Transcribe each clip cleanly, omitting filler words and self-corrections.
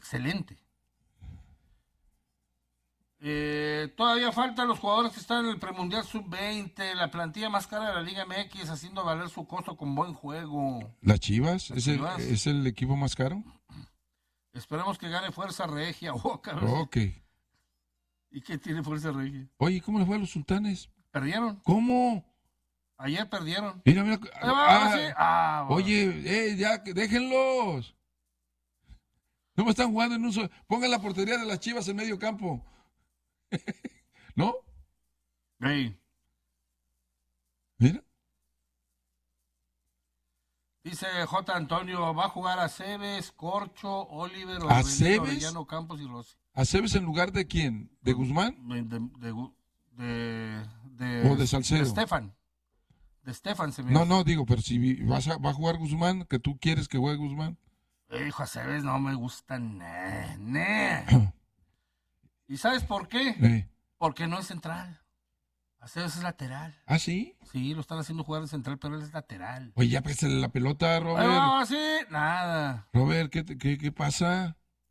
excelente. Todavía faltan los jugadores que están en el premundial sub-20, la plantilla más cara de la Liga MX, haciendo valer su costo con buen juego. ¿Las Chivas? Las Chivas. ¿Es el equipo más caro? Esperemos que gane Fuerza Regia. Ok. ¿Y qué tiene Fuerza Regia? Oye, ¿cómo le fue a los Sultanes? ¿Perdieron? ¿Cómo? Ayer perdieron. Mira. Bueno. Oye, ya, déjenlos. No me están jugando en un solo. Pongan la portería de las Chivas en medio campo. ¿No? Hey. Mira. Dice J. Antonio, va a jugar a Cebes, Corcho, Oliver, Orellano, Campos y Rossi. ¿A Cebes en lugar de quién? ¿De Guzmán? ¿O de Salcedo? De Estefan se me No, digo, pero si va a jugar Guzmán, que tú quieres que juegue Guzmán. Hijo, a Cebes no me gusta. ¿Y sabes por qué? Porque no es central. A Cebes es lateral. ¿Ah, sí? Sí, lo están haciendo jugar de central, pero él es lateral. Oye, ya préstale la pelota, Robert. No, sí, nada. Robert, ¿qué pasa?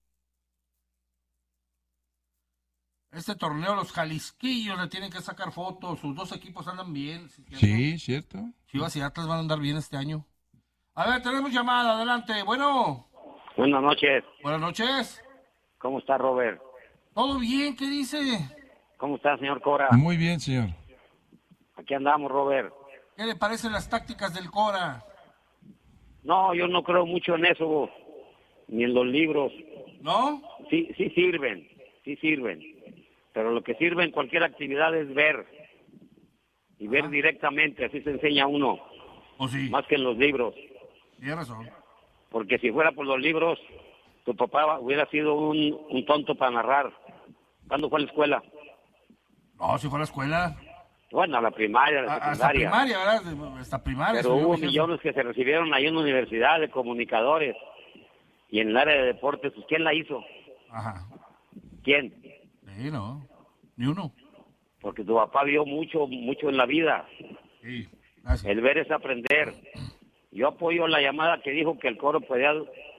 Este torneo, los jalisquillos le tienen que sacar fotos. Sus dos equipos andan bien. Sí, cierto. Chivas y Atlas van a andar bien este año. A ver, tenemos llamada, adelante. Bueno. Buenas noches. Buenas noches. ¿Cómo está, Robert? ¿Todo bien? ¿Qué dice? ¿Cómo está, señor Cora? Muy bien, señor. Aquí andamos, Robert. ¿Qué le parecen las tácticas del Cora? No, yo no creo mucho en eso, ni en los libros. ¿No? Sí sirven. Pero lo que sirve en cualquier actividad es ver. Y ver directamente, así se enseña uno. ¿O sí? Más que en los libros. Tienes razón. Porque si fuera por los libros, tu papá hubiera sido un tonto para narrar. ¿Cuándo fue a la escuela? No, si fue a la escuela. Bueno, a la primaria, a la secundaria. Hasta primaria, ¿verdad? Hasta primaria. Pero hubo millones que se recibieron ahí en la universidad de comunicadores. Y en el área de deportes, pues, ¿quién la hizo? Ajá. ¿Quién? Sí, no. Ni uno. Porque tu papá vio mucho en la vida. Sí, gracias. El ver es aprender. Yo apoyo la llamada que dijo que el Coro podía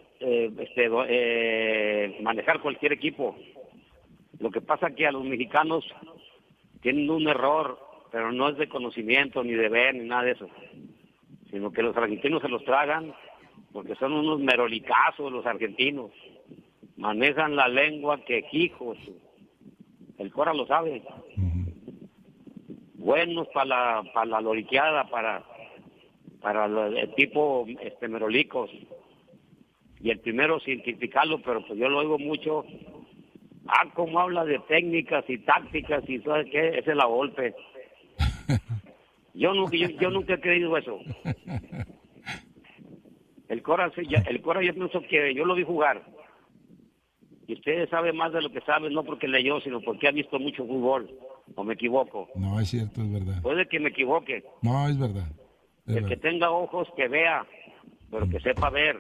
manejar cualquier equipo. Lo que pasa que a los mexicanos tienen un error, pero no es de conocimiento, ni de ver, ni nada de eso. Sino que los argentinos se los tragan, porque son unos merolicazos los argentinos. Manejan la lengua que hijos. El Cora lo sabe. Buenos para la loriqueada, para el tipo merolicos. Y el primero sin criticarlo, pero pues yo lo oigo mucho. Cómo habla de técnicas y tácticas y ¿sabes qué? Ese es la golpe. Yo nunca he creído eso. El Cora yo pienso que yo lo vi jugar. Y ustedes saben más de lo que saben, no porque leyó, sino porque ha visto mucho fútbol. ¿O me equivoco? No, es cierto, es verdad. Puede que me equivoque. No, es verdad. Que tenga ojos, que vea, pero que sepa ver.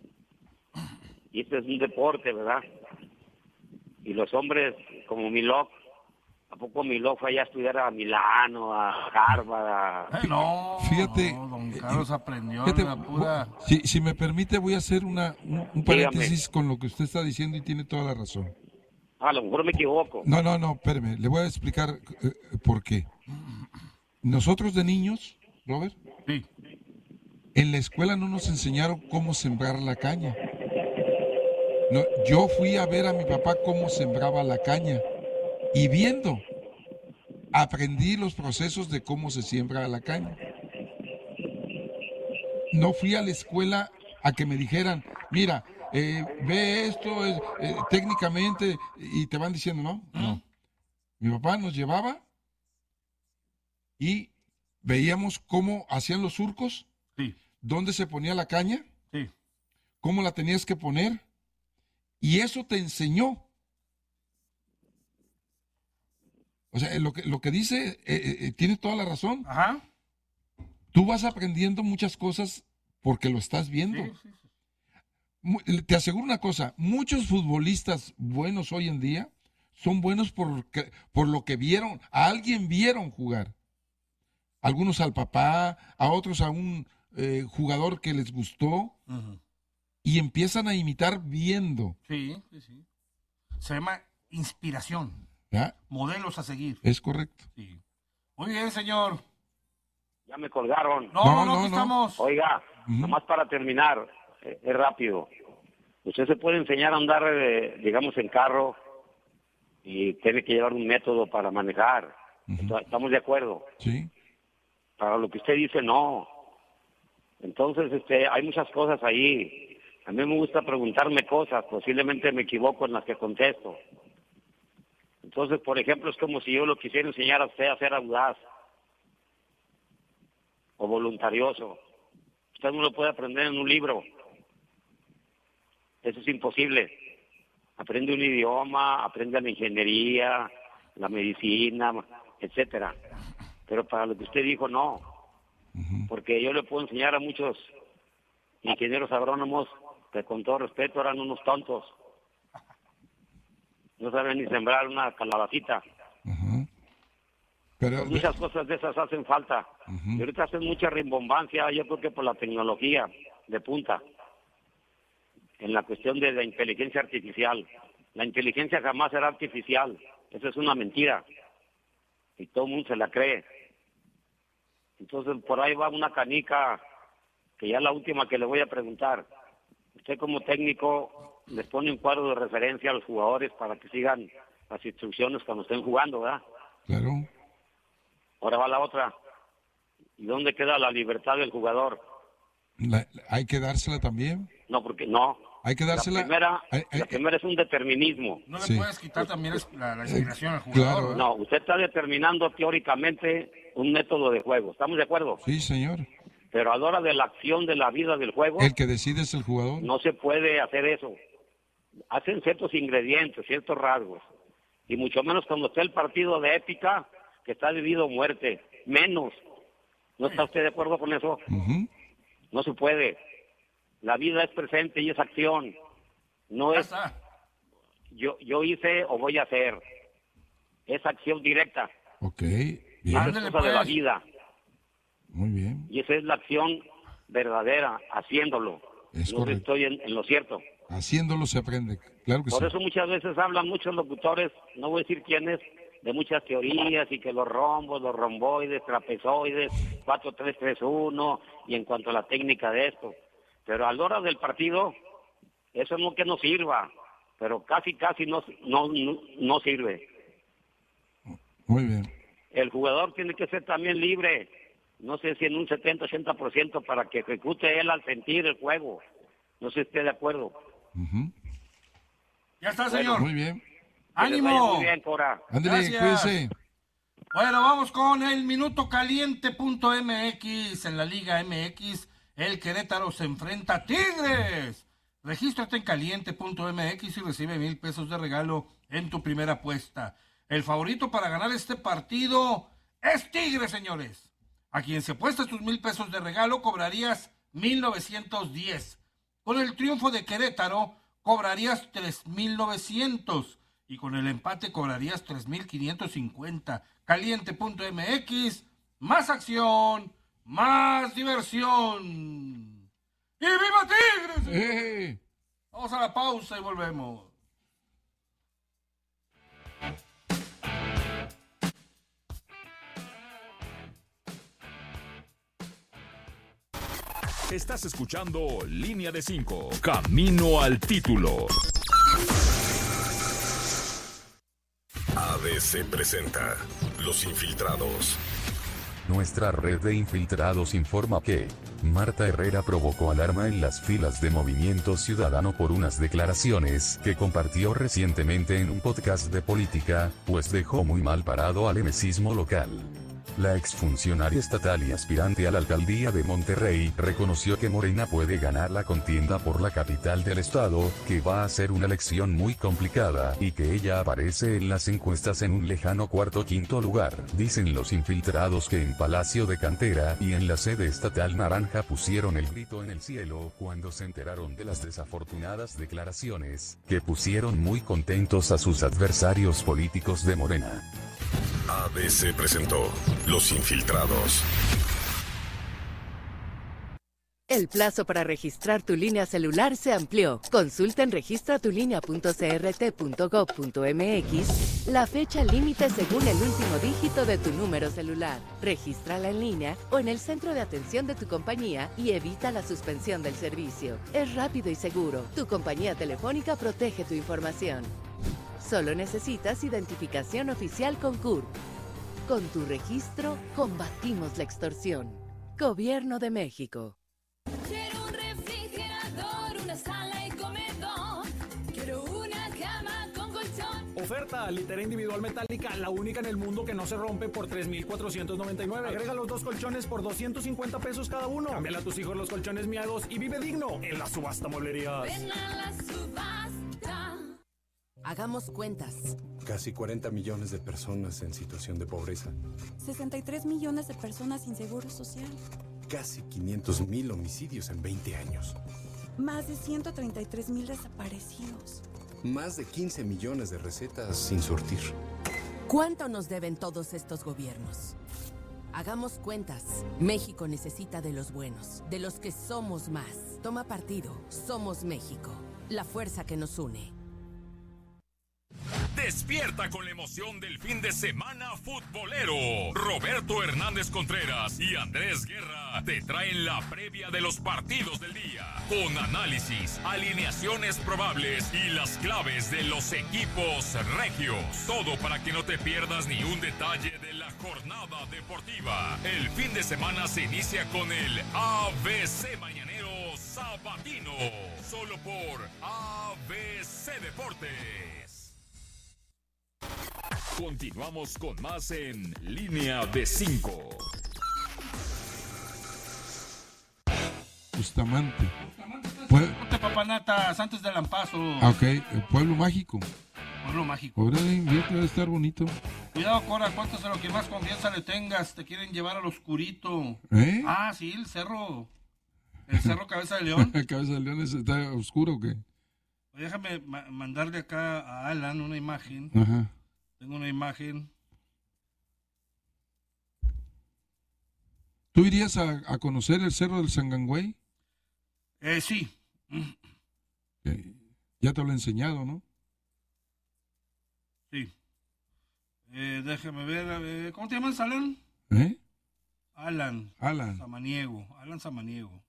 Y este es un deporte, ¿verdad? Y los hombres como Milok, ¿a poco Milok fue allá a estudiar a Milano, a Harvard? No, fíjate, no, don Carlos aprendió fíjate, la pura... Si me permite, voy a hacer un paréntesis con lo que usted está diciendo y tiene toda la razón. A lo mejor me equivoco. No, espéreme, le voy a explicar por qué. Nosotros de niños, Robert, sí, en la escuela no nos enseñaron cómo sembrar la caña. No, yo fui a ver a mi papá cómo sembraba la caña y viendo, aprendí los procesos de cómo se siembra la caña. No fui a la escuela a que me dijeran, mira, ve esto técnicamente y te van diciendo, no. Mi papá nos llevaba y veíamos cómo hacían los surcos, sí, dónde se ponía la caña, sí, cómo la tenías que poner. Y eso te enseñó. O sea, lo que dice tiene toda la razón. Ajá. Tú vas aprendiendo muchas cosas porque lo estás viendo. Sí. Te aseguro una cosa, muchos futbolistas buenos hoy en día son buenos por lo que vieron, a alguien vieron jugar. Algunos al papá, a otros a un jugador que les gustó. Uh-huh. y empiezan a imitar viendo. Sí. Se llama inspiración. ¿Ya? Modelos a seguir. Es correcto. Sí. Muy bien, señor. Ya me colgaron. No, aquí estamos. Oiga, nomás para terminar, es rápido. Usted se puede enseñar a andar, digamos, en carro y tiene que llevar un método para manejar. ¿Estamos de acuerdo? Sí. Para lo que usted dice, no. Entonces, hay muchas cosas ahí. A mí me gusta preguntarme cosas, posiblemente me equivoco en las que contesto. Entonces, por ejemplo, es como si yo lo quisiera enseñar a usted a ser audaz o voluntarioso. Usted no lo puede aprender en un libro. Eso es imposible. Aprende un idioma, aprende la ingeniería, la medicina, etcétera. Pero para lo que usted dijo, no. Porque yo le puedo enseñar a muchos ingenieros agrónomos que con todo respeto eran unos tontos. No saben ni sembrar una calabacita. Pero muchas cosas de esas hacen falta. Y ahorita hacen mucha rimbombancia, yo creo que por la tecnología de punta, en la cuestión de la inteligencia artificial. La inteligencia jamás será artificial. Eso es una mentira. Y todo el mundo se la cree. Entonces, por ahí va una canica, que ya es la última que le voy a preguntar. Usted como técnico les pone un cuadro de referencia a los jugadores para que sigan las instrucciones cuando estén jugando, ¿verdad? Claro. Ahora va la otra. ¿Y dónde queda la libertad del jugador? ¿Hay que dársela también? No, porque no. Hay que dársela. La primera es un determinismo. No le puedes quitar también la inspiración al jugador. Claro. No, usted está determinando teóricamente un método de juego. ¿Estamos de acuerdo? Sí, señor. Pero a la hora de la acción de la vida del juego, El que decide es el jugador. no se puede hacer eso. Hacen ciertos ingredientes, ciertos rasgos. Y mucho menos cuando está el partido de épica, que está de vida o muerte. Menos. ¿No está usted de acuerdo con eso? No se puede. La vida es presente y es acción. No Ya es está. yo hice o voy a hacer. Es acción directa. Ok. Y Bien. esa Ándale, es cosa de la pues. vida. Muy bien. Y esa es la acción verdadera, haciéndolo. Es No correcto. estoy en lo cierto. Haciéndolo se aprende. Claro que Por sí. eso muchas veces hablan muchos locutores, no voy a decir quiénes, de muchas teorías y que los rombos, los romboides, trapezoides, 4-3-3-1 y en cuanto a la técnica de esto. Pero a la hora del partido, eso no que no sirva, pero casi no sirve. Muy bien. El jugador tiene que ser también libre, no sé si en un 70-80% para que ejecute él al sentir el juego. No sé si esté de acuerdo. Ya está, señor. Muy bien. Que les vaya ¡Ánimo! muy bien, Cora. Ándale, Gracias. cuídese. Bueno, vamos con el minutocaliente.mx. En la Liga MX, el Querétaro se enfrenta a Tigres. Regístrate en caliente.mx y recibe 1,000 pesos de regalo en tu primera apuesta. El favorito para ganar este partido es Tigres, señores. A quien se apuesta tus 1,000 pesos de regalo cobrarías 1,910. Con el triunfo de Querétaro cobrarías 3,900. Y con el empate cobrarías 3,550. Caliente.mx, más acción, más diversión. ¡Y viva Tigres! Vamos a la pausa y volvemos. Estás escuchando Línea de 5, Camino al Título. ABC presenta Los Infiltrados. Nuestra red de infiltrados informa que Marta Herrera provocó alarma en las filas de Movimiento Ciudadano por unas declaraciones que compartió recientemente en un podcast de política, pues dejó muy mal parado al emesismo local. La exfuncionaria estatal y aspirante a la alcaldía de Monterrey reconoció que Morena puede ganar la contienda por la capital del estado, que va a ser una elección muy complicada y que ella aparece en las encuestas en un lejano cuarto o quinto lugar. Dicen los infiltrados que en Palacio de Cantera y en la sede estatal naranja pusieron el grito en el cielo cuando se enteraron de las desafortunadas declaraciones, que pusieron muy contentos a sus adversarios políticos de Morena. ABC presentó Los Infiltrados. El plazo para registrar tu línea celular se amplió. Consulta en registratulinea.crt.gov.mx la fecha límite según el último dígito de tu número celular. Regístrala en línea o en el centro de atención de tu compañía y evita la suspensión del servicio. Es rápido y seguro. Tu compañía telefónica protege tu información. Solo necesitas identificación oficial con CURP. Con tu registro, combatimos la extorsión. Gobierno de México. Quiero un refrigerador, una sala y comedor. Quiero una cama con colchón. Oferta, litera individual metálica, la única en el mundo que no se rompe por 3,499. Agrega los 2 colchones por 250 pesos cada uno. Cámbiale a tus hijos los colchones miados y vive digno en la subasta mueblerías. Ven a la subasta. Hagamos cuentas. Casi 40 millones de personas en situación de pobreza. 63 millones de personas sin seguro social. Casi 500,000 homicidios en 20 años. Más de 133,000 desaparecidos. Más de 15 millones de recetas sin surtir. ¿Cuánto nos deben todos estos gobiernos? Hagamos cuentas. México necesita de los buenos, de los que somos más. Toma partido. Somos México. La fuerza que nos une. Despierta con la emoción del fin de semana futbolero. Roberto Hernández Contreras y Andrés Guerra te traen la previa de los partidos del día, con análisis, alineaciones probables y las claves de los equipos regios. Todo para que no te pierdas ni un detalle de la jornada deportiva. El fin de semana se inicia con el ABC Mañanero Sabatino, solo por ABC Deportes. Continuamos con más en Línea de 5. Bustamante. Ponte papanatas antes del Lampazo. Ok, el Pueblo Mágico. Pueblo Mágico. Ahora invierte, debe estar bonito. Cuidado, Cora, cuéntanos a lo que más confianza le tengas. Te quieren llevar al oscurito. ¿Eh? Ah, sí, el cerro. El cerro Cabeza de León. ¿Cabeza de León está oscuro o qué? Déjame mandarle acá a Alan una imagen. Ajá. Tengo una imagen. ¿Tú irías a conocer el Cerro del Sangangüey? Sí. Ya te lo he enseñado, ¿no? Sí. Déjame ver. ¿Cómo te llamas, Alan? Alan Samaniego. Alan Samaniego.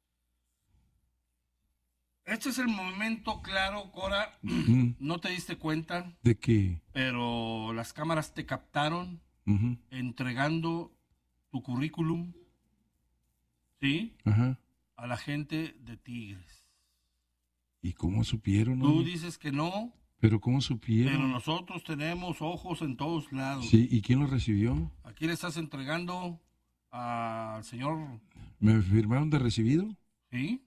Este es el momento claro, Cora. No te diste cuenta. ¿De qué? Pero las cámaras te captaron entregando tu currículum, ¿sí? Ajá. A la gente de Tigres. ¿Y cómo supieron? Tú dices que no. ¿Pero cómo supieron? Pero nosotros tenemos ojos en todos lados. Sí, ¿y quién lo recibió? Aquí le estás entregando al señor... ¿Me firmaron de recibido? Sí.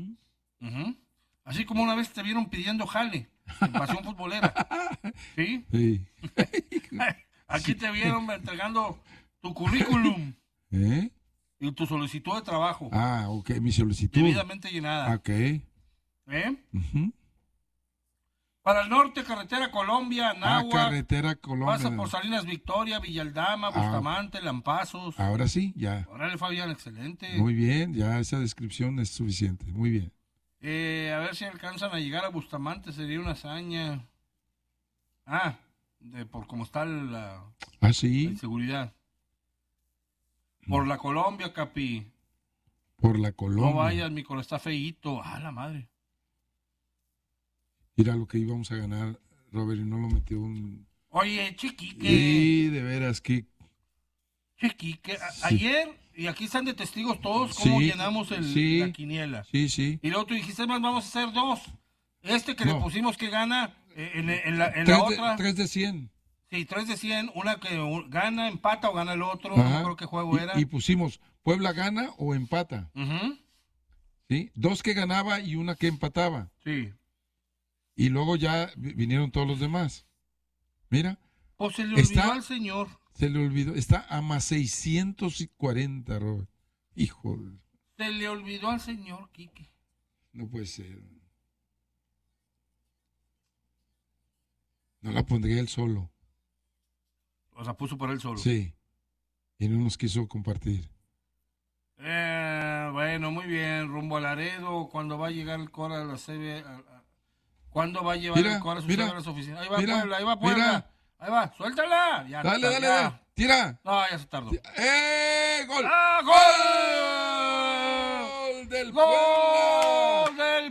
Así como una vez te vieron pidiendo jale en Pasión Futbolera. ¿Sí? Sí. Aquí te vieron entregando tu currículum. Y tu solicitud de trabajo. Ah, ok, mi solicitud. Debidamente llenada. Ok. Para el norte, carretera Colombia, Anáhuac. Carretera Colombia. Pasa por Salinas Victoria, Villaldama, Bustamante, Lampazos. Ahora sí, ya. Órale, Fabián, excelente. Muy bien, ya esa descripción es suficiente. Muy bien. A ver si alcanzan a llegar a Bustamante, sería una hazaña. Por cómo está la inseguridad. Por la Colombia, Capi. Por la Colombia. No vayas, mi está feíto. La madre. Mira lo que íbamos a ganar, Robert, y no lo metió un... Oye, Chiquique. Sí, de veras, que... Chiquique, ayer, y aquí están de testigos todos, cómo llenamos la quiniela. Sí. Y luego tú dijiste, vamos a hacer 2. Que le pusimos que gana en la otra. 3 de 100. Sí, 3 de 100, una que gana, empata o gana el otro. No creo qué juego era. Y pusimos, Puebla gana o empata. ¿Sí? 2 que ganaba y una que empataba. Sí. Y luego ya vinieron todos los demás. Mira. Pues se le olvidó al señor. Se le olvidó. Está a más 640, Robert. Hijo. Se le olvidó al señor, Quique. No puede ser. No la pondría él solo. O sea, puso por él solo. Sí. Y no nos quiso compartir. bueno, muy bien. Rumbo a Laredo, ¿cuándo va a llegar el Cora a la CB? ¿Cuándo va a llevar el Cora a sus a las oficinas? Ahí va Puebla, ahí va Puebla. Ahí va, suéltala. Ya, dale, tira. No, ya se tardó. ¡Gol! ¡Ah, ¡Gol del Puebla! Puebla! ¡Del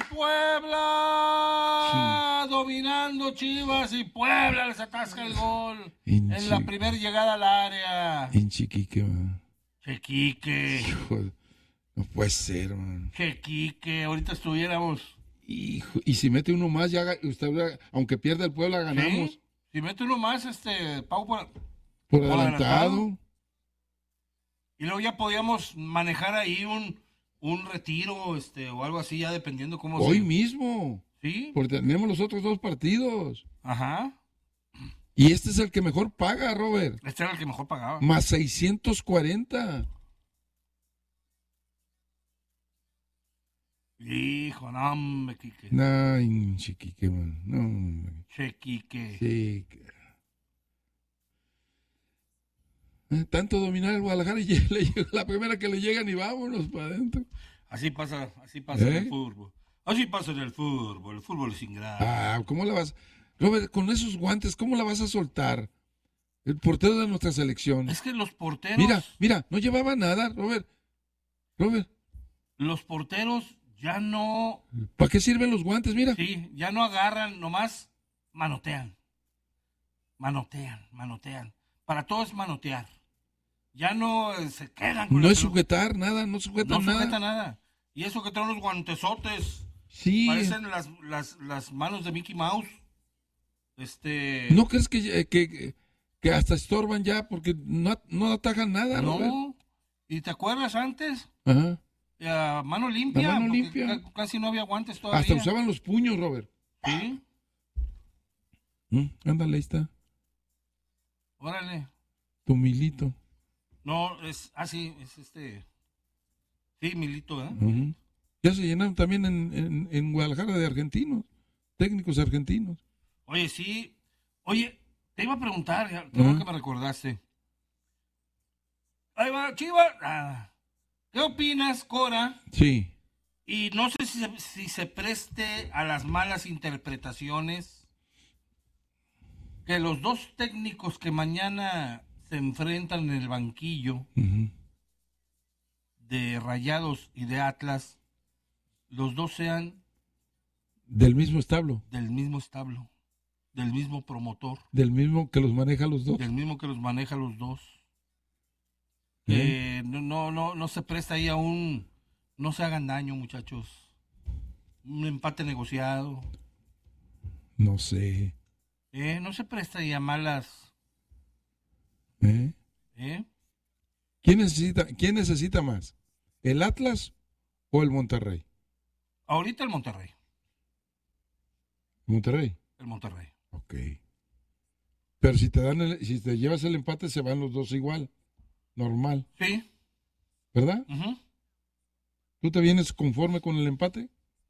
Puebla! Dominando Chivas y Puebla les atasca el gol en la primera llegada al área. En Chiquique, man. Chequique. Hijo, no puede ser, man. Chequique, ahorita estuviéramos. Hijo, y si mete uno más, ya aunque pierda el Puebla, ganamos. ¿Sí? Si mete uno más, Pau por adelantado. Y luego ya podíamos manejar ahí un retiro, o algo así, ya dependiendo cómo Hoy mismo. ¿Sí? Porque tenemos los otros 2 partidos. Ajá. Y este es el que mejor paga, Robert. Este era el que mejor pagaba. Más 640. Hijo, no, hombre, Quique. Ay, Chiquique, man. No, hombre. Chequique. Sí. Tanto dominar el Guadalajara y la primera que le llegan y vámonos para adentro. Así pasa en el fútbol. Así pasa en el fútbol es ingrato. ¿Cómo la vas? Robert, con esos guantes, ¿cómo la vas a soltar? El portero de nuestra selección. Es que los porteros... Mira, no llevaba nada, Robert. Los porteros ya no... ¿Para qué sirven los guantes? Mira. Sí, ya no agarran, nomás manotean. Para todo es manotear. Ya no se quedan con No es sujetar nada, no sujeta nada. No sujeta nada. Y eso que traen los guantesotes. Sí. Parecen las manos de Mickey Mouse. ¿No crees que hasta estorban ya porque no atajan nada? No. Robert? ¿Y te acuerdas antes? Ajá. Mano limpia. La mano limpia. Casi no había guantes todavía. Hasta usaban los puños, Robert. Sí. Ándale, ahí está. Órale. Tu Milito. No, es sí, Sí, Milito, ¿eh? Uh-huh. Ya se llenaron también en Guadalajara de argentinos, técnicos argentinos. Oye, sí. Oye, te iba a preguntar, creo que me recordaste. Ahí va, Chivas. ¿Qué opinas, Cora? Sí. Y no sé si se preste a las malas interpretaciones que los 2 técnicos que mañana se enfrentan en el banquillo de Rayados y de Atlas, los 2 sean del mismo establo, del mismo promotor, del mismo que los maneja los 2, no se presta ahí a no se hagan daño, muchachos, un empate negociado, no sé, no se presta ahí a malas. ¿Quién necesita más? ¿El Atlas o el Monterrey? Ahorita el Monterrey. ¿Monterrey? El Monterrey. Ok. Pero si te llevas el empate, se van los 2 igual. Normal. Sí. ¿Verdad? Uh-huh. ¿Tú te vienes conforme con el empate?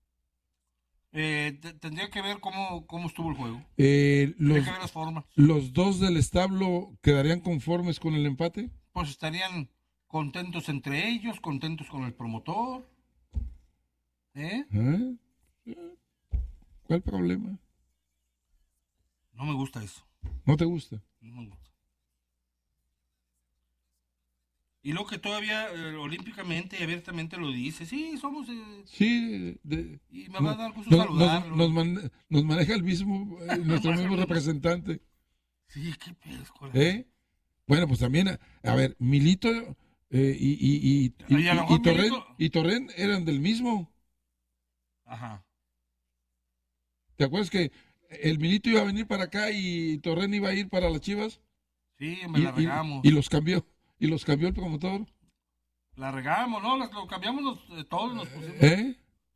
Tendría que ver cómo estuvo el juego. Tendría que ver las formas. ¿Los 2 del establo quedarían conformes con el empate? Pues estarían contentos entre ellos, contentos con el promotor. ¿Cuál problema? No me gusta eso. ¿No te gusta? No me gusta. Y lo que todavía olímpicamente y abiertamente lo dice, sí, somos... sí. Y me va a dar gusto saludarlo. Nos maneja el mismo, nuestro mismo representante. Sí, qué pedo. Bueno, pues también, a ver, Milito y Torren eran del mismo. Ajá. ¿Te acuerdas que el Milito iba a venir para acá y Torren iba a ir para las Chivas? Sí, la regamos. Y los cambió el promotor. La regamos, ¿no? Lo cambiamos todos los pusimos.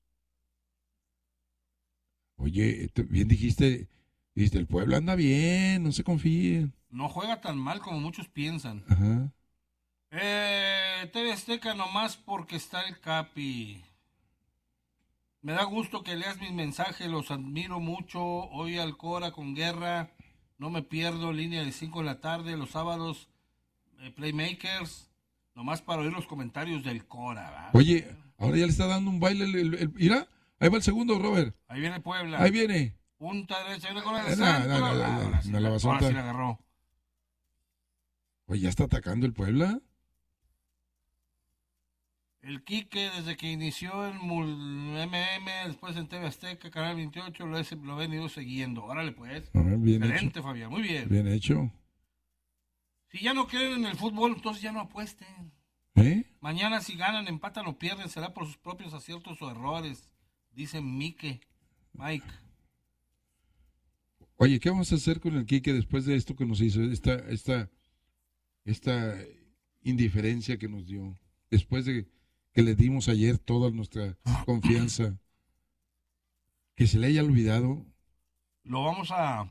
Oye, bien dijiste, el pueblo anda bien, no se confíen. No juega tan mal como muchos piensan. Ajá. TV Azteca nomás porque está el Capi. Me da gusto que leas mis mensajes, los admiro mucho. Hoy al Cora con Guerra, no me pierdo, línea de 5 de la tarde, los sábados, Playmakers, nomás para oír los comentarios del Cora, ¿verdad? Oye, Ahora ya le está dando un baile. Mira, ahí va el segundo, Robert. Ahí viene Puebla. Ahí viene. Punta derecha, viene con el No, centro. no, Ahora sí la basota. la agarró. Oye, ¿ya está atacando el Puebla? El Quique, desde que inició el MM, después en TV Azteca, Canal 28, lo he venido siguiendo. Órale, pues. Bien Excelente, hecho. Fabián, muy bien. Bien hecho. Si ya no creen en el fútbol, entonces ya no apuesten. ¿Eh? Mañana si ganan, empatan o pierden, será por sus propios aciertos o errores, dice Mike. Oye, ¿qué vamos a hacer con el Quique después de esto que nos hizo? Esta indiferencia que nos dio. Después de que le dimos ayer toda nuestra confianza. Que se le haya olvidado. Lo vamos a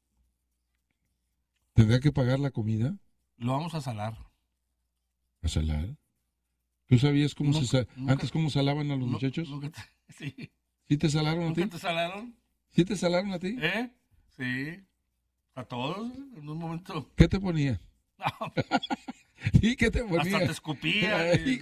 ¿Tendrá que pagar la comida? salar. ¿A salar? ¿Tú sabías cómo Nunca- antes cómo salaban a los muchachos? Sí. ¿Sí te salaron a ¿Nunca ti? te salaron? ¿Sí te salaron a ti? Sí. A todos, en un momento. ¿Qué te ponía? ¿Y qué te ponía? Hasta te escupía. Ay,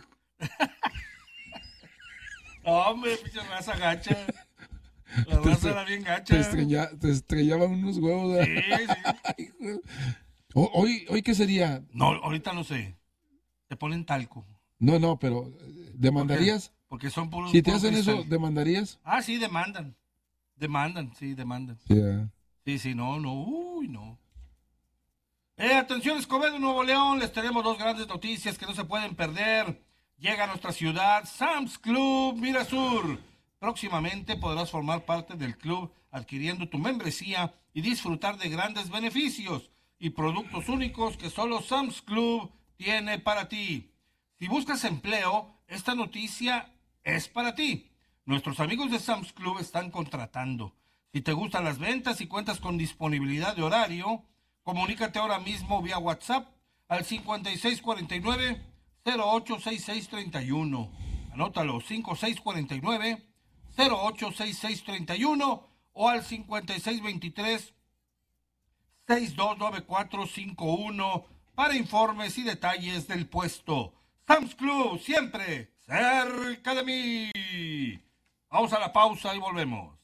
Hombre, pinche raza gacha. La raza era bien gacha. Te estrellaban unos huevos. Sí, sí. ¿Hoy qué sería? No, ahorita no sé. Te ponen talco. No, pero ¿demandarías? Porque son puros. Si te puros hacen eso, cristal. ¿demandarías? Ah, sí, demandan. Demandan. Sí, no, uy, no. Atención, Escobedo, Nuevo León, les tenemos dos grandes noticias que no se pueden perder. Llega a nuestra ciudad Sam's Club Mirasur. Próximamente podrás formar parte del club adquiriendo tu membresía y disfrutar de grandes beneficios y productos únicos que solo Sam's Club tiene para ti. Si buscas empleo, esta noticia es para ti. Nuestros amigos de Sam's Club están contratando. Si te gustan las ventas y cuentas con disponibilidad de horario, comunícate ahora mismo vía WhatsApp al 5649-086631. Anótalo, 5649-086631 o al 5623-629451 para informes y detalles del puesto. Sam's Club, siempre cerca de mí. Vamos a la pausa y volvemos.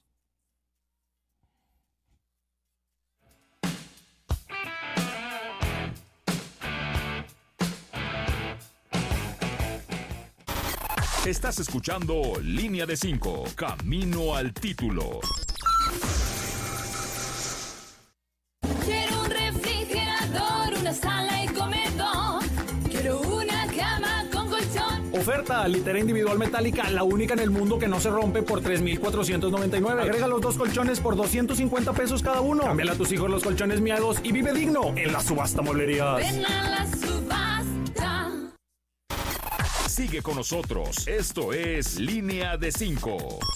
Estás escuchando Línea de 5, Camino al Título. Quiero un refrigerador, una sala y comedor. Quiero una cama con colchón. Oferta litera individual metálica, la única en el mundo que no se rompe por 3,499. Agrega los dos colchones por 250 pesos cada uno. Cámbiale a tus hijos los colchones miados y vive digno en la subasta mueblerías. Ven a la subasta. Sigue con nosotros. Esto es Línea de 5.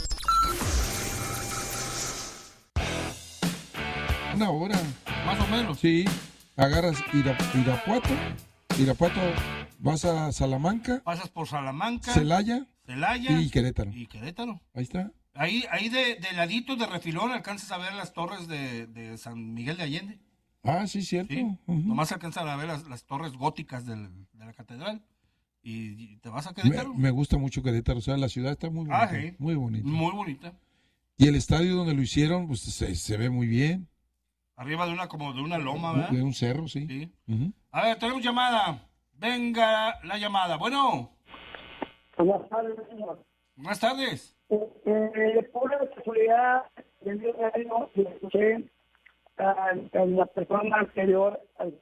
Una hora. Más o menos. Sí. Agarras Irapuato, vas a Salamanca, Pasas por Salamanca, Celaya y Querétaro. Ahí está. Ahí de ladito, de refilón, alcanzas a ver las torres de San Miguel de Allende. Ah, sí, cierto. Sí. Nomás alcanzan a ver las torres góticas de la catedral. Y te vas a Querétaro. Me gusta mucho Querétaro, o sea, la ciudad está muy bonita. Sí. Muy bonita. Muy bonita. Y el estadio donde lo hicieron, pues se ve muy bien. Arriba de una loma, ¿verdad? De un cerro, sí. Sí. Uh-huh. A ver, tenemos llamada. Venga la llamada. Bueno. Buenas tardes, señor. Buenas tardes. Por la casualidad, el día de hoy no escuché a la persona anterior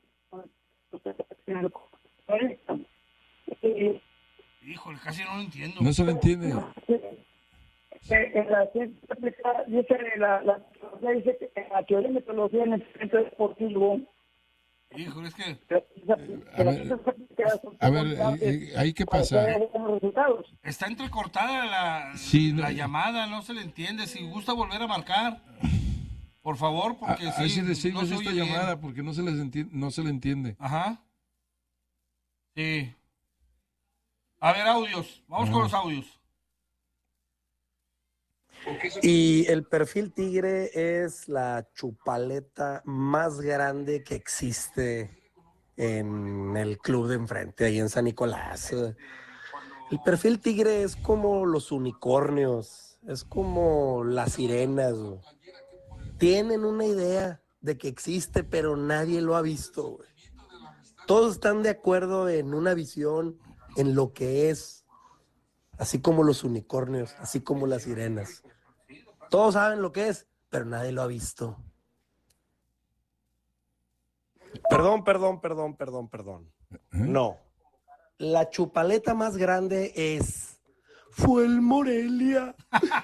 Híjole, casi no lo entiendo. No se lo entiende. La ciencia aplica, dice que la teoría de metodología en el centro deportivo. Híjole, es que... A ver, ¿ahí qué pasa? Está entrecortada Sí, la llamada, no se le entiende. Si gusta volver a marcar, por favor, porque Ahí sí no decimos se esta oye bien. llamada porque no se le entiende. Ajá. Sí. A ver, audios. Vamos con los audios. Y el perfil tigre es la chupaleta más grande que existe en el club de enfrente, ahí en San Nicolás. El perfil tigre es como los unicornios, es como las sirenas, güey. Tienen una idea de que existe, pero nadie lo ha visto, güey. Todos están de acuerdo en una visión, en lo que es, así como los unicornios, así como las sirenas. Todos saben lo que es, pero nadie lo ha visto. Perdón. No. La chupaleta más grande fue el Morelia.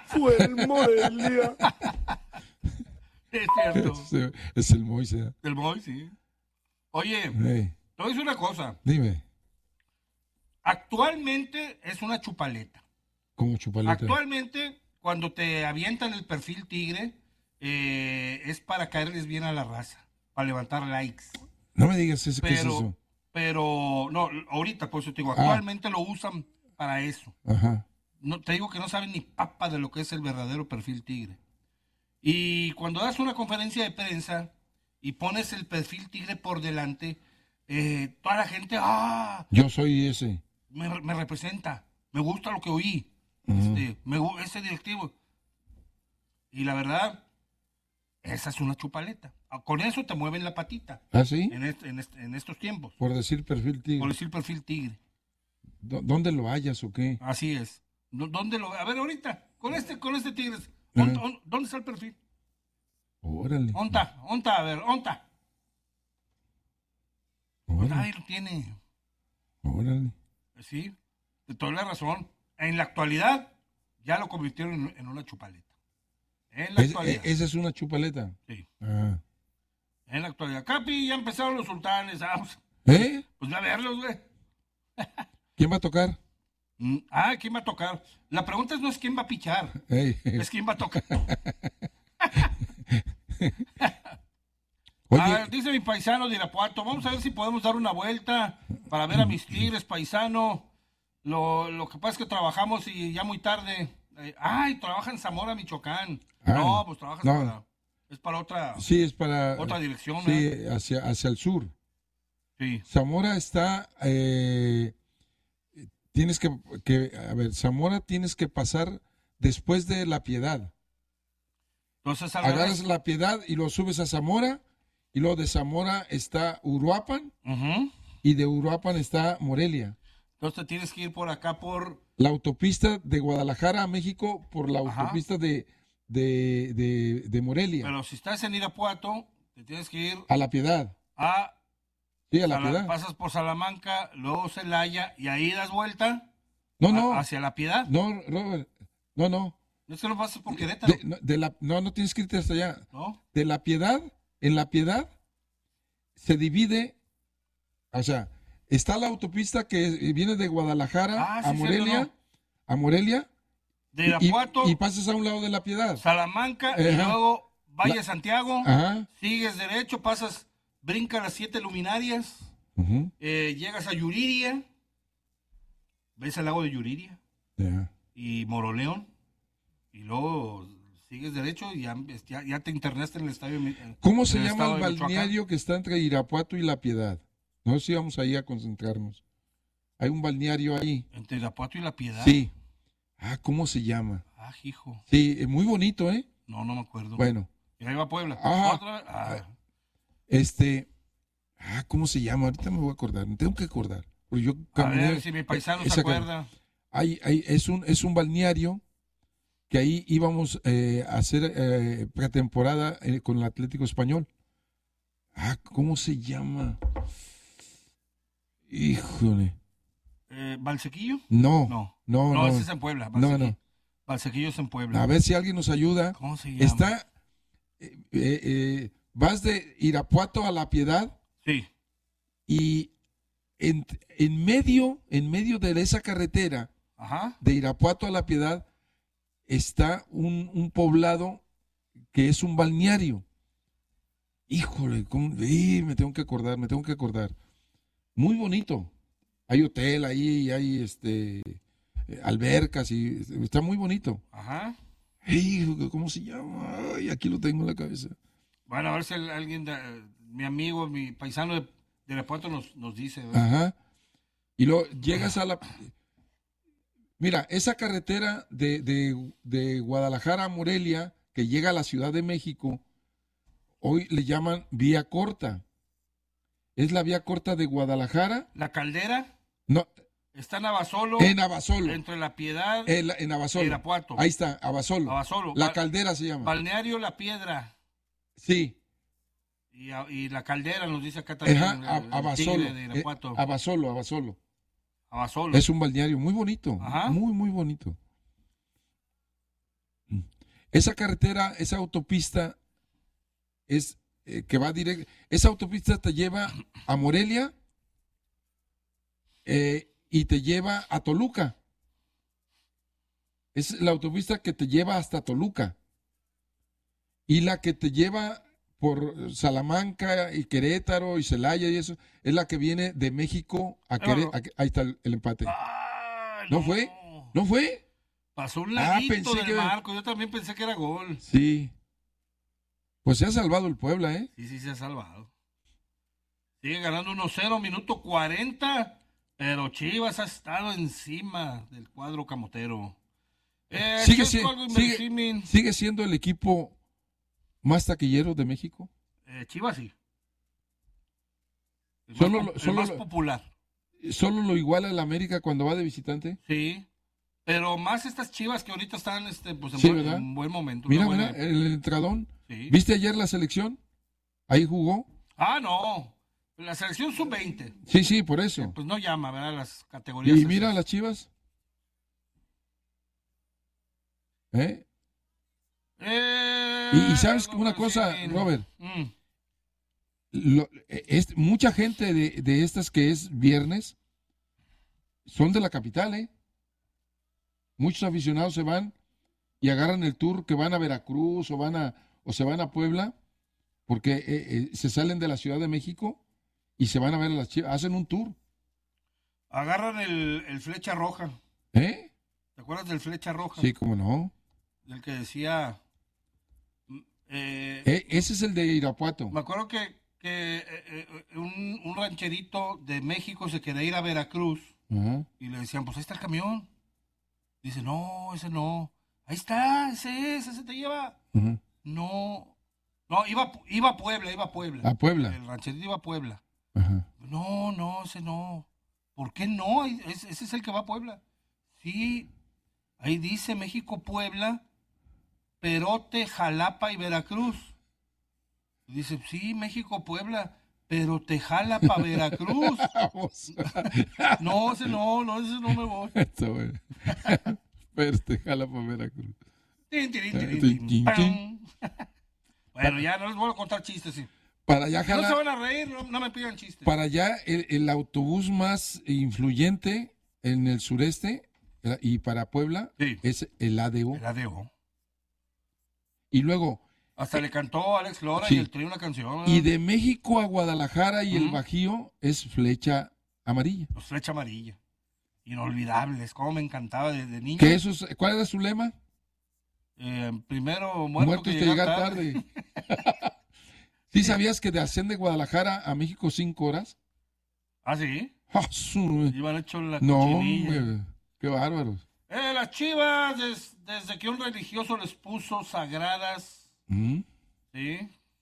Es cierto. Es el Moise. El Moy, sí. Oye, Hey, te voy a decir una cosa. dime, Actualmente es una chupaleta. ¿cómo chupaleta? Actualmente, cuando te avientan el perfil tigre, es para caerles bien a la raza, para levantar likes. No me digas eso, ¿qué es eso? Pero, no, ahorita, por eso te digo, actualmente lo usan para eso. Ajá. No, te digo que no saben ni papa de lo que es el verdadero perfil tigre. Y cuando das una conferencia de prensa y pones el perfil tigre por delante, toda la gente, Yo soy ese. me representa, me gusta lo que oí, ese directivo. Y la verdad, esa es una chupaleta. Con eso te mueven la patita. ¿Ah, sí? En estos tiempos. Por decir perfil tigre. Por decir perfil tigre. ¿Dónde lo hallas o qué? Así es. ¿Dónde lo? A ver, ahorita, con este tigre, ¿dónde está el perfil? Órale. ¿Onta? A ver, ¿onta? Nadie lo tiene. Órale. Sí, de toda la razón. En la actualidad, ya lo convirtieron en una chupaleta. En la actualidad. ¿Esa es una chupaleta? Sí. Ah. En la actualidad. Capi, ya empezaron los sultanes. Pues a verlos, güey. ¿Quién va a tocar? ¿Quién va a tocar? La pregunta no es quién va a pichar. Es quién va a tocar. Oye, Dice mi paisano de Irapuato, vamos a ver si podemos dar una vuelta para ver a mis tigres, paisano. Lo que pasa es que trabajamos y ya muy tarde. Trabaja en Zamora, Michoacán. No, pues trabajas es para otra. Sí, es para otra dirección. Sí, hacia el sur. Sí. Zamora está Zamora tienes que pasar después de La Piedad. Entonces agarras La Piedad y lo subes a Zamora, y luego de Zamora está Uruapan, y de Uruapan está Morelia. Entonces tienes que ir por acá por la autopista de Guadalajara a México, por la autopista de Morelia. Pero si estás en Irapuato, te tienes que ir a La Piedad. Sí, a La Piedad. Pasas por Salamanca, luego Celaya, y ahí das vuelta. No. Hacia La Piedad. No, Robert. No. No se lo pasas por Querétaro. No tienes que irte hasta allá. ¿No? De La Piedad, en La Piedad se divide, o sea, está la autopista que viene de Guadalajara a Morelia, de Irapuato, y pasas a un lado de La Piedad. Salamanca, y luego Valle Santiago, sigues derecho, brinca las 7 luminarias, llegas a Yuriria, ves el lago de Yuriria, y Moroleón, y luego sigues derecho y ya te internaste en el estadio. ¿Cómo se llama el balneario que está entre Irapuato y La Piedad? No sé si vamos ahí a concentrarnos. Hay un balneario ahí. ¿Entre Irapuato y La Piedad? Sí. ¿Cómo se llama? Hijo. Sí, muy bonito, ¿eh? No me acuerdo. Bueno. Y ahí va Puebla. ¿Cómo se llama? Ahorita me voy a acordar. Me tengo que acordar. Porque yo caminé, a ver si mi paisano se acuerda. Es un balneario que ahí íbamos a hacer pretemporada con el Atlético Español. ¿Cómo se llama? Híjole. ¿Valsequillo? No, ese es en Puebla. Valsequillo es en Puebla. A ver si alguien nos ayuda. ¿Cómo se llama? Está, vas de Irapuato a La Piedad. Sí. Y en medio de esa carretera, de Irapuato a La Piedad, está un poblado que es un balneario. Híjole, me tengo que acordar. Muy bonito. Hay hotel ahí, hay albercas y está muy bonito. ¿Cómo se llama? Aquí lo tengo en la cabeza. Bueno, a ver si alguien, mi amigo, mi paisano de Irapuato nos dice. Y luego llegas a Mira, esa carretera de Guadalajara a Morelia, que llega a la Ciudad de México, hoy le llaman vía corta. Es la vía corta de Guadalajara. ¿La Caldera? No. Está en Abasolo. En Abasolo. Entre La Piedad en Abasolo. y Irapuato. Ahí está, Abasolo. Abasolo. La Caldera se llama. Balneario La Piedra. Sí. Y La Caldera nos dice acá también. Ajá, Abasolo. De Irapuato. Abasolo. Abasolo. Es un balneario muy bonito. Ajá. Muy, muy bonito. Esa carretera, esa autopista es que va directo. Esa autopista te lleva a Morelia y te lleva a Toluca. Es la autopista que te lleva hasta Toluca. Y la que te lleva por Salamanca y Querétaro y Celaya y eso, es la que viene de México a Querétaro. Ahí está el empate. Ay, ¿No fue? ¿No fue? Pasó un ladito del que... marco. Yo también pensé que era gol. Sí. Pues se ha salvado el Puebla, ¿eh? Sí, se ha salvado. Sigue ganando 1-0, minuto 40, pero Chivas ha estado encima del cuadro camotero. Sigue siendo el equipo más taquillero de México. Chivas sí. El más popular. ¿Solo lo iguala el América cuando va de visitante? Sí. Pero más estas Chivas que ahorita están pues en buen momento. Mira, el entradón. Sí. ¿Viste ayer la selección? Ahí jugó. Ah, no. La selección sub-20. Sí, por eso. Pues no llama, ¿verdad? Las categorías. Y mira las Chivas. Y sabes una cosa, Robert. Mucha gente de estas que es viernes son de la capital, ¿eh? Muchos aficionados se van y agarran el tour que van a Veracruz o se van a Puebla porque se salen de la Ciudad de México y se van a ver a las Chivas, hacen un tour. Agarran el Flecha Roja. ¿Te acuerdas del Flecha Roja? Sí, cómo no. Del que decía... ese es el de Irapuato. Me acuerdo que un rancherito de México se quería ir a Veracruz. Uh-huh. Y le decían, pues ahí está el camión. Dice, no, ese no. Ahí está, ese te lleva. Uh-huh. No, iba a Puebla, ¿A Puebla? El rancherito iba a Puebla. Uh-huh. No, ese no. ¿Por qué no? Ese es el que va a Puebla. Sí, ahí dice México-Puebla, Perote, Jalapa y Veracruz. Dice, sí, México-Puebla, pero te jala para Veracruz. No, ese no me voy. Está bueno. Pero te jala para Veracruz. Bueno, ya no les voy a contar chistes, sí. Para allá jala, no se van a reír, no me pidan chistes. Para allá el autobús más influyente en el sureste y para Puebla es el ADO. El ADO. Y luego... Hasta le cantó Alex Lora y el trío una canción. Y de México a Guadalajara y el Bajío es Flecha Amarilla. Pues Flecha Amarilla. Inolvidables, como me encantaba desde niño. ¿Cuál era su lema? Primero muerto que llegar tarde. ¿Sí sabías que de Hacen de Guadalajara a México 5 horas? ¿Ah, sí? Iban hecho la cochinilla. No, qué bárbaros. Las Chivas, desde que un religioso les puso sagradas... Sí.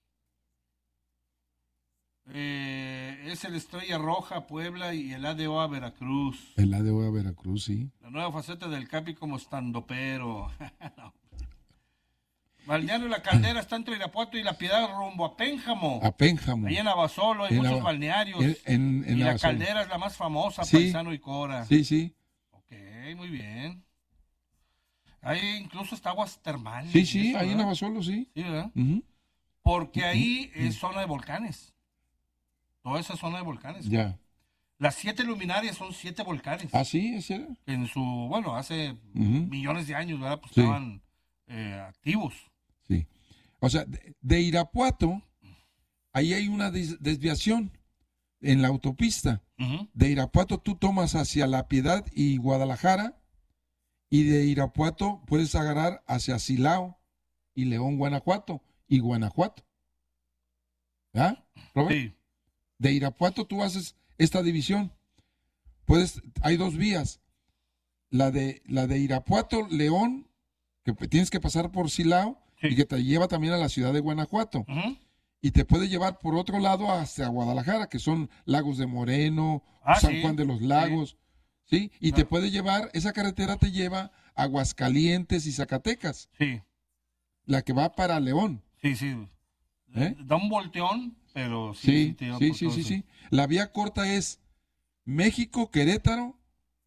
Es el Estrella Roja Puebla y el ADO a Veracruz. El ADO a Veracruz, sí. La nueva faceta del Capi como estandopero. No. Balneario La Caldera está entre Irapuato y La Piedad rumbo a Pénjamo. Ahí en Abasolo hay muchos balnearios. Y La Caldera es la más famosa, Paisano y Cora. Sí. Ok, muy bien. Ahí incluso está aguas termales. Sí, ahí en Abasolo, sí. Sí, ¿verdad? Uh-huh. Porque ahí es zona de volcanes. Toda esa zona de volcanes. Ya. Las 7 luminarias son 7 volcanes. ¿Ah, sí? ¿Es cierto? Hace millones de años, ¿verdad? Pues estaban activos. Sí. O sea, de Irapuato, ahí hay una desviación en la autopista. Uh-huh. De Irapuato tú tomas hacia La Piedad y Guadalajara. Y de Irapuato puedes agarrar hacia Silao y León, Guanajuato y Guanajuato. ¿Ah, Robert? Sí. De Irapuato tú haces esta división. Hay 2 vías. la de Irapuato, León, que tienes que pasar por Silao, y que te lleva también a la ciudad de Guanajuato. Y te puede llevar por otro lado hasta Guadalajara, que son Lagos de Moreno, San Juan de los Lagos, ¿sí? Y te puede llevar, esa carretera te lleva a Aguascalientes y Zacatecas. Sí. La que va para León. Sí. Da un volteón, pero sí. Sí. La vía corta es México, Querétaro,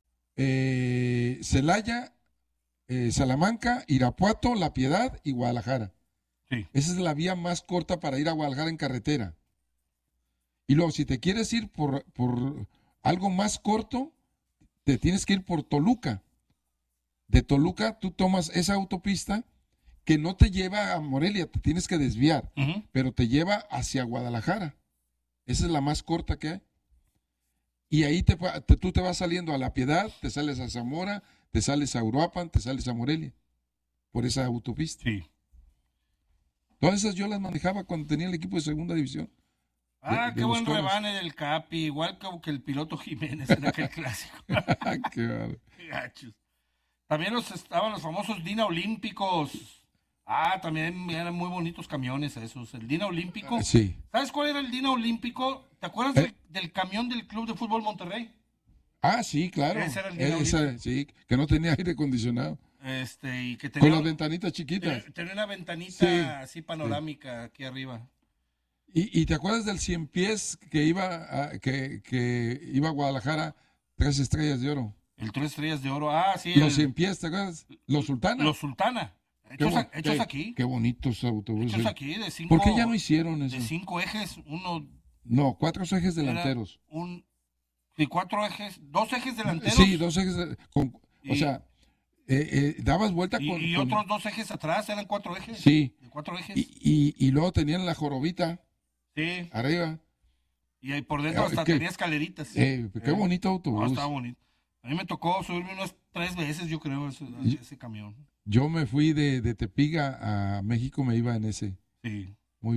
Celaya, Salamanca, Irapuato, La Piedad y Guadalajara. Sí. Esa es la vía más corta para ir a Guadalajara en carretera. Y luego, si te quieres ir por algo más corto, te tienes que ir por Toluca. De Toluca tú tomas esa autopista que no te lleva a Morelia, te tienes que desviar, pero te lleva hacia Guadalajara. Esa es la más corta que hay. Y ahí tú te vas saliendo a La Piedad, te sales a Zamora, te sales a Uruapan, te sales a Morelia, por esa autopista. Sí. Todas esas yo las manejaba cuando tenía el equipo de segunda división. Qué buen rebane del Capi, igual que el piloto Jiménez en aquel clásico. Qué vale. Gachos. También estaban los famosos Dina Olímpicos. También eran muy bonitos camiones esos. El Dina Olímpico. Sí. ¿Sabes cuál era el Dina Olímpico? ¿Te acuerdas del camión del Club de Fútbol Monterrey? Sí, claro. Ese era el Dina Olímpico. Sí, que no tenía aire acondicionado. Y que tenía, con las ventanitas chiquitas. Tenía una ventanita así panorámica aquí arriba. ¿Y te acuerdas del 100 pies que iba que iba a Guadalajara 3 estrellas de oro? El 3 estrellas de oro, sí. Los 100 pies, ¿te acuerdas? Los Sultana. Los Sultana. Hechos aquí. Qué bonitos autobuses. Hechos aquí, de 5. ¿Por qué ya no hicieron eso? De 5 ejes, No, 4 ejes delanteros. 4 ejes, 2 ejes delanteros. Sí, 2 ejes. O sea, dabas vuelta con... Y otros 2 ejes atrás, eran 4 ejes. Sí. De 4 ejes. Y luego tenían la jorobita. Sí. Arriba. Y ahí por dentro hasta tenía escaleritas. Qué bonito autobús. Estaba bonito. A mí me tocó subirme unas 3 veces, yo creo, ese camión. Yo me fui de Tepiga a México, me iba en ese. Sí.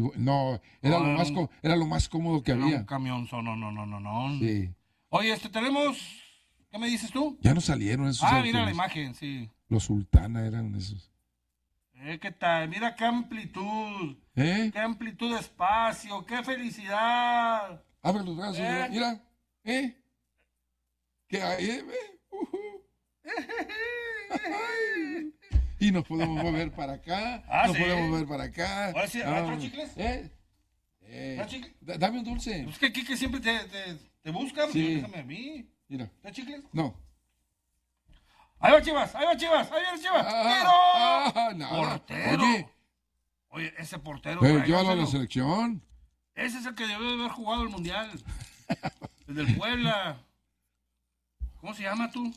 Era lo más cómodo que había. Un camión, no. Sí. Oye, tenemos... ¿Qué me dices tú? Ya no salieron esos mira autobuses. la imagen, sí. Los Sultana eran esos. ¿Qué tal? Mira qué amplitud. Qué amplitud de espacio. Qué felicidad. Abre los brazos, mira. ¿Qué hay? Y nos podemos mover para acá. Podemos mover para acá. Ahora sí, ¿otros chicles? Dame un dulce. Es que Kike siempre te busca. Sí. Déjame a mí. Mira. ¿Te chicles? No. Ahí va Chivas. Ahí viene Chivas. No. Portero. Oye, ese portero. Llévalo a la selección. Ese es el que debió de haber jugado el Mundial. El del Puebla. ¿Cómo se llama tú?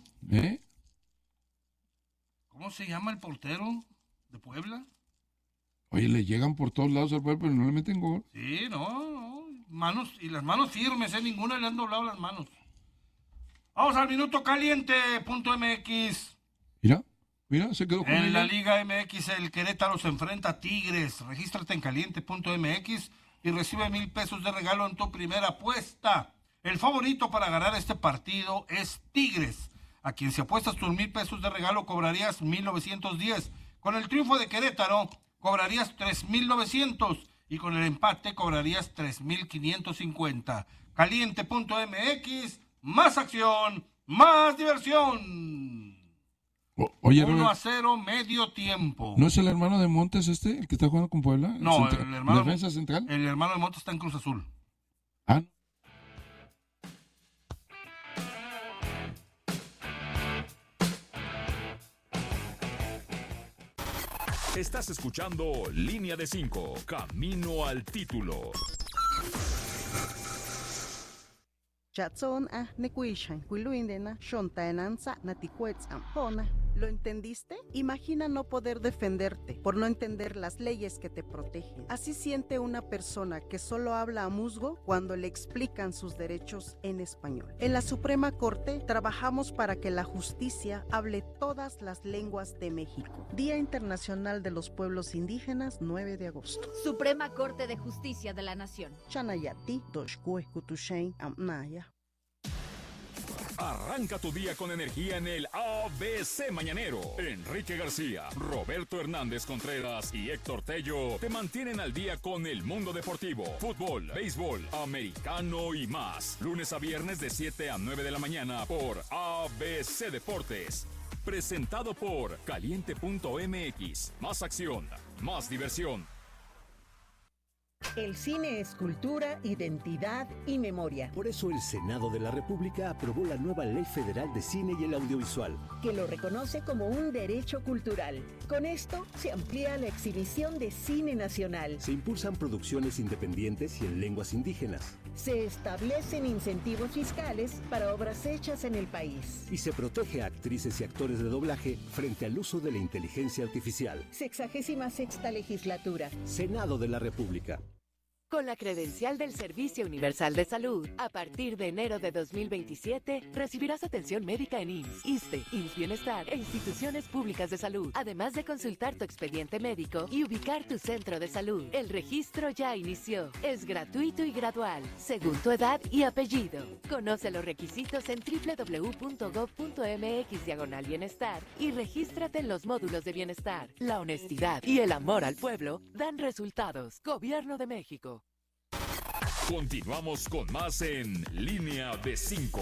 ¿Cómo se llama el portero de Puebla? Oye, le llegan por todos lados al Puebla, pero no le meten gol. Sí, no. Manos, y las manos firmes, ninguna le han doblado las manos. Vamos al minuto caliente.mx. Mira, se quedó con En la Liga MX, el Querétaro se enfrenta a Tigres. Regístrate en caliente.mx y recibe 1,000 pesos de regalo en tu primera apuesta. El favorito para ganar este partido es Tigres. A quien si apuestas tus 1,000 pesos de regalo cobrarías 1,910. Con el triunfo de Querétaro cobrarías 3,900 y con el empate cobrarías 3,550. Caliente.mx, más acción, más diversión. Oye, 1-0, medio tiempo. ¿No es el hermano de Montes el que está jugando con Puebla? No, el hermano, ¿defensa central? El hermano de Montes está en Cruz Azul. Estás escuchando Línea de 5, Camino al Título. Chatson nekuishan kuiluindena shontaenanza naticuetz ampona. ¿Lo entendiste? Imagina no poder defenderte por no entender las leyes que te protegen. Así siente una persona que solo habla a musgo cuando le explican sus derechos en español. En la Suprema Corte trabajamos para que la justicia hable todas las lenguas de México. Día Internacional de los Pueblos Indígenas, 9 de agosto. Suprema Corte de Justicia de la Nación. Chanayati, Doshkue Kutushain Amnaya. Arranca tu día con energía en el ABC Mañanero. Enrique García, Roberto Hernández Contreras y Héctor Tello te mantienen al día con el mundo deportivo, fútbol, béisbol, americano y más. Lunes a viernes de 7 a 9 de la mañana por ABC Deportes. Presentado por Caliente.mx. Más acción, más diversión. El cine es cultura, identidad y memoria. Por eso el Senado de la República aprobó la nueva Ley Federal de Cine y el Audiovisual, que lo reconoce como un derecho cultural. Con esto se amplía la exhibición de cine nacional. Se impulsan producciones independientes y en lenguas indígenas. Se establecen incentivos fiscales para obras hechas en el país. Y se protege a actrices y actores de doblaje frente al uso de la inteligencia artificial. 66ª legislatura. Senado de la República. Con la credencial del Servicio Universal de Salud, a partir de enero de 2027, recibirás atención médica en IMSS, ISSSTE, IMSS Bienestar e instituciones públicas de salud, además de consultar tu expediente médico y ubicar tu centro de salud. El registro ya inició. Es gratuito y gradual, según tu edad y apellido. Conoce los requisitos en www.gov.mx/bienestar y regístrate en los módulos de bienestar. La honestidad y el amor al pueblo dan resultados. Gobierno de México. Continuamos con más en Línea de 5.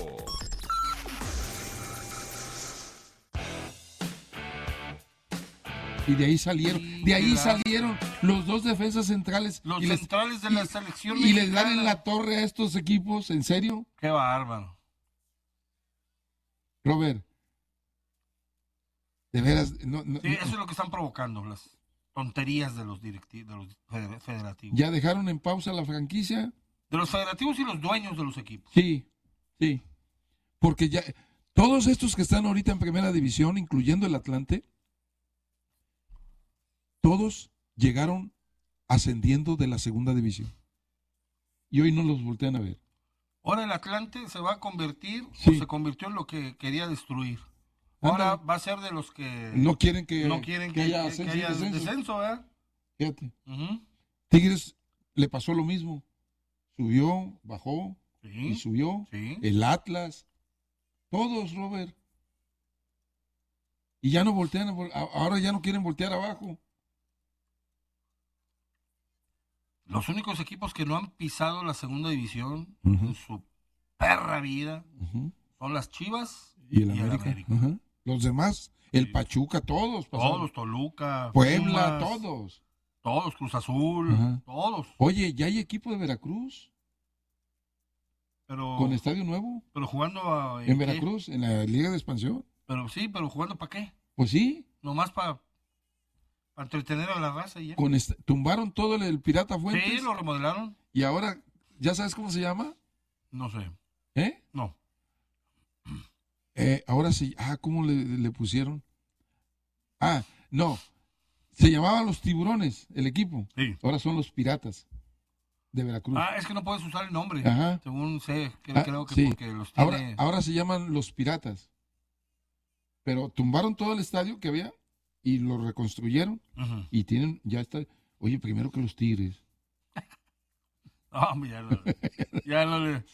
Y de ahí salieron los dos defensas centrales. Los centrales de la selección y les mexicana. dan en la torre a estos equipos, ¿en serio? Qué bárbaro. Robert, de veras, no, Sí, eso es lo que están provocando, las tonterías de los federativos. ¿Ya dejaron en pausa la franquicia? De los federativos y los dueños de los equipos. Sí. Porque ya todos estos que están ahorita en primera división, incluyendo el Atlante, todos llegaron ascendiendo de la segunda división. Y hoy no los voltean a ver. Ahora el Atlante se va a convertir, Sí. o se convirtió en lo que quería destruir. Ahora va a ser de los que No quieren que haya haya ascenso y descenso. descenso, ¿verdad? Fíjate. Ujú. Tigres le pasó lo mismo. Subió, bajó y subió. Sí. El Atlas. Todos, Robert. Y ya no voltean, ahora ya no quieren voltear abajo. Los únicos equipos que no han pisado la segunda división en su perra vida son las Chivas Y el América. Ajá. Los demás, el Pachuca, todos. pasaron. Todos, Toluca, Puebla, Pumas, todos. Todos, Cruz Azul, Ajá. todos. Oye, ya hay equipo de Veracruz Pero, con estadio nuevo pero jugando en Veracruz, en la Liga de Expansión. Pero sí, pero jugando ¿para qué? Pues sí, Nomás para entretener a la raza y ya. tumbaron todo el Pirata Fuentes. Sí, lo remodelaron. Y ahora, ¿ya sabes cómo se llama? No sé. ¿Eh? No. Ahora sí. ¿Cómo le pusieron? No. Se llamaban los Tiburones, el equipo. Sí. Ahora son los Piratas de Veracruz. Es que no puedes usar el nombre. Ajá. Según sé, creo que sí. porque los tiene... Ahora se llaman los Piratas. Pero tumbaron todo el estadio que había y lo reconstruyeron. Ujú. Y tienen, ya está. Oye, primero que los Tigres. Hombre, ya no le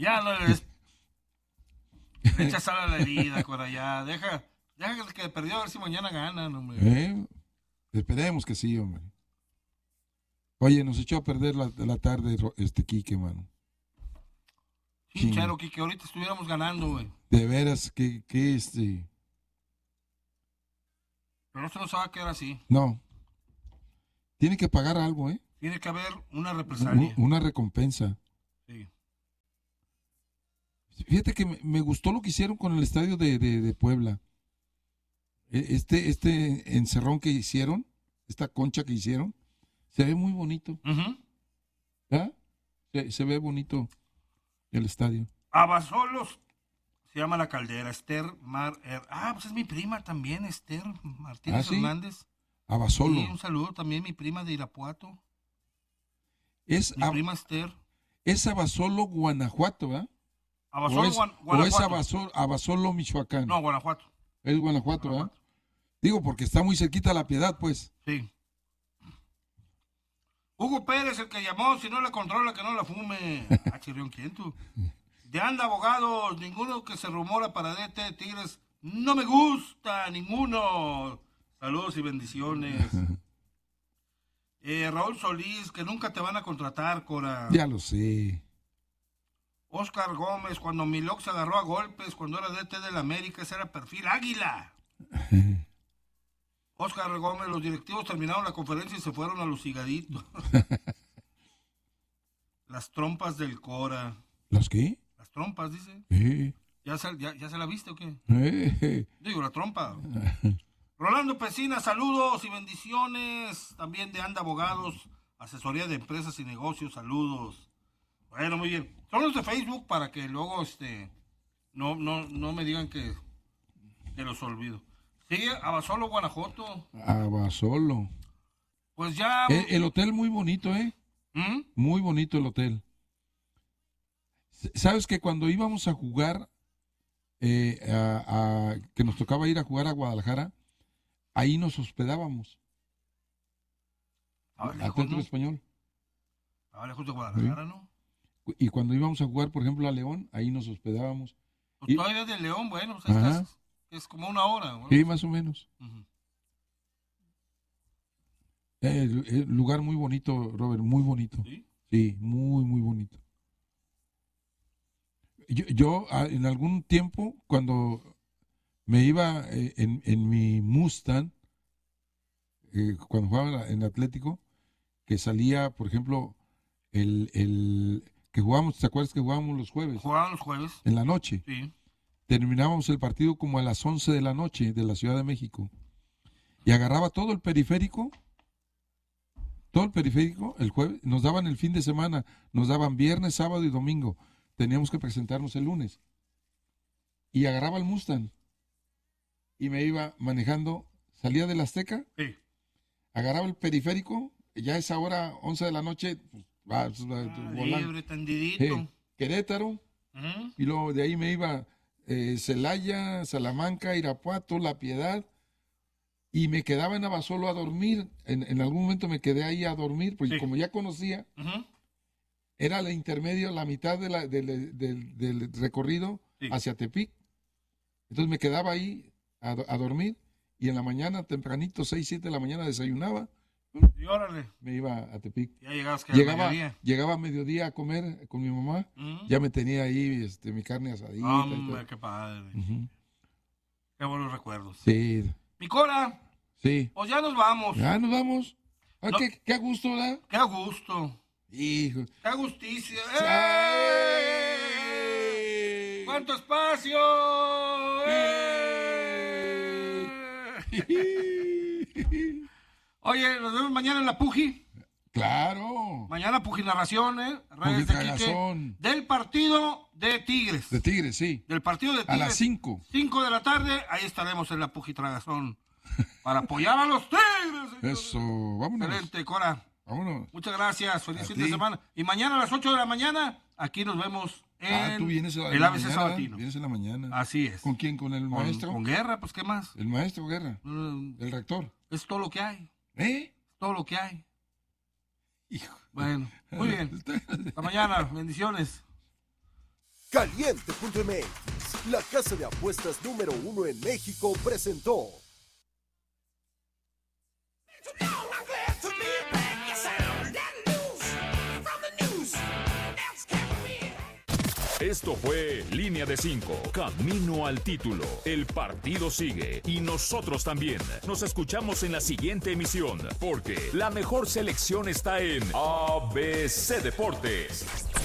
echa sal a la herida, por allá. Deja que perdió, a ver si mañana ganan, hombre. Esperemos que sí, hombre. Oye, nos echó a perder la tarde Quique, mano. Chinchero, que ahorita estuviéramos ganando, güey. De veras, que Pero esto no se va a quedar así. No. Tiene que pagar algo, ¿eh? Tiene que haber una represalia. Una recompensa. Sí. Fíjate que me gustó lo que hicieron con el estadio de Puebla. Este encerrón que hicieron, esta concha que hicieron, se ve muy bonito. ¿Verdad? Se ve bonito el estadio. Abasolos se llama la caldera. Esther pues es mi prima también, Esther Martínez ¿Sí? Hernández. Abasolo. Sí, un saludo también, mi prima de Irapuato. Mi prima Esther. Es Abasolo, Guanajuato, ¿verdad? Abasolo, ¿O es Abasolo, Michoacán? No, Guanajuato. Es Guanajuato, ¿verdad? Digo, porque está muy cerquita La Piedad, pues. Sí. Hugo Pérez, el que llamó, si no la controla, que no la fume. Chirrión, ¿quién tú? De Anda Abogados, ninguno que se rumora para DT de Tigres. No me gusta, ninguno. Saludos y bendiciones. Raúl Solís, que nunca te van a contratar, Cora. Ya lo sé. Oscar Gómez, cuando Milok se agarró a golpes, cuando era DT del América, ese era perfil águila. Oscar Gómez, los directivos terminaron la conferencia y se fueron a los higaditos. Las trompas del Cora. ¿Las qué? Las trompas, dice. ¿Ya se la viste o qué? Digo, la trompa. Rolando Pesina, saludos y bendiciones. También de Anda Abogados, asesoría de empresas y negocios, saludos. Bueno, muy bien. Son los de Facebook para que luego no me digan que los olvido. Sí, Abasolo, Guanajuato. Abasolo. Pues ya. El hotel muy bonito, ¿eh? Muy bonito el hotel. ¿Sabes que cuando íbamos a jugar, que nos tocaba ir a jugar a Guadalajara, ahí nos hospedábamos? Al Teatro Español. Lejos de Guadalajara, ¿no? Y cuando íbamos a jugar, por ejemplo, a León, ahí nos hospedábamos. Pues todavía de León, bueno, pues es como una hora. ¿No? Sí, más o menos. El lugar muy bonito, Robert, muy bonito. Sí, muy, muy bonito. Yo en algún tiempo, cuando me iba en mi Mustang, cuando jugaba en Atlético, que salía, por ejemplo, que jugábamos, ¿te acuerdas que jugábamos los jueves? Jugábamos los jueves. En la noche. Sí. Terminábamos el partido como a las 11 de la noche de la Ciudad de México. Y agarraba todo el periférico, el jueves, nos daban el fin de semana, nos daban viernes, sábado y domingo. Teníamos que presentarnos el lunes. Y agarraba el Mustang. Y me iba manejando, salía de la Azteca, agarraba el periférico, ya a esa hora, 11 de la noche, libre, tendidito. Querétaro, y luego de ahí me iba Celaya, Salamanca, Irapuato, La Piedad, y me quedaba en Abasolo a dormir. En algún momento me quedé ahí a dormir, porque como ya conocía, era el intermedio, la mitad del recorrido hacia Tepic. Entonces me quedaba ahí a dormir, y en la mañana, tempranito, 6, 7 de la mañana, desayunaba. Y órale. Me iba a Tepic. Ya llegabas llegaba a mediodía a comer con mi mamá. Ya me tenía ahí mi carne asadita. Hombre, qué padre. Qué buenos recuerdos. Sí. Mi Cora. Sí. Pues ya nos vamos. Ya nos vamos. Qué a gusto, ¿verdad? Qué a gusto. Hijo. Qué justicia. ¡Cuánto espacio! Oye, nos vemos mañana en la Puji. Claro. Mañana Puji Narración, redes de Quique, del partido de Tigres. De Tigres, sí. Del partido de Tigres. A las 5. 5 de la tarde, ahí estaremos en la Puji Tragazón para apoyar a los Tigres. Eso, vámonos. Excelente, Cora. Vámonos. Muchas gracias, feliz fin de semana. Y mañana a las 8 de la mañana, aquí nos vemos en tú vienes el ABC Sabatino. Vienes en la mañana. Así es. ¿Con quién? ¿Con el maestro? Con Guerra, pues, ¿qué más? El maestro Guerra, el rector. Es todo lo que hay. Todo lo que hay. Hijo. Bueno, muy bien. Hasta mañana. Bendiciones. Caliente.mx, la casa de apuestas número 1 en México, presentó. Esto fue Línea de 5, camino al título. El partido sigue y nosotros también. Nos escuchamos en la siguiente emisión, porque la mejor selección está en ABC Deportes.